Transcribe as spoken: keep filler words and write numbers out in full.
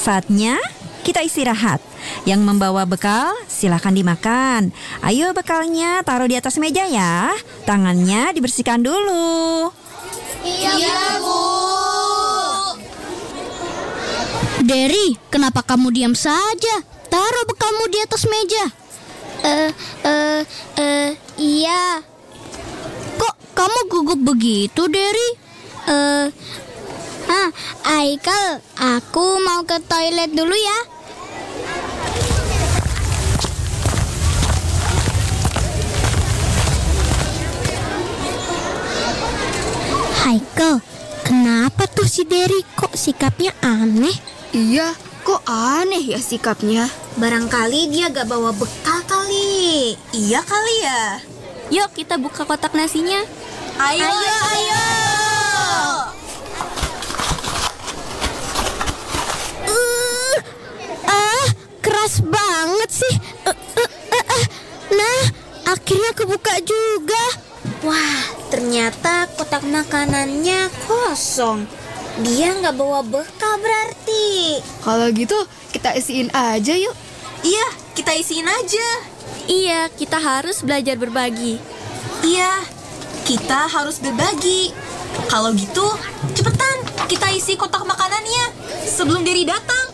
Saatnya kita istirahat. Yang membawa bekal silakan dimakan. Ayo bekalnya taruh di atas meja ya. Tangannya dibersihkan dulu. Iya, Bu. Derry, kenapa kamu diam saja? Taruh bekalmu di atas meja. Eh, eh, eh, iya. Kok kamu gugup begitu, Derry? Eh, ah, Aikal, aku mau ke toilet dulu ya. Haikal, kenapa tuh si Derry kok sikapnya aneh? Iya, kok aneh ya sikapnya? Barangkali dia gak bawa bekal kali. Iya kali ya. Yuk kita buka kotak nasinya. Ayo, ayo, ayo. Uh, ah, keras banget sih. Uh, uh, uh, uh. Nah, akhirnya kebuka juga. Wah, ternyata kotak makanannya kosong. Dia nggak bawa bekal berarti. Kalau gitu kita isiin aja yuk. Iya, kita isiin aja. Iya, kita harus belajar berbagi. Iya, kita harus berbagi. Kalau gitu, cepetan kita isi kotak makanannya sebelum Derry datang.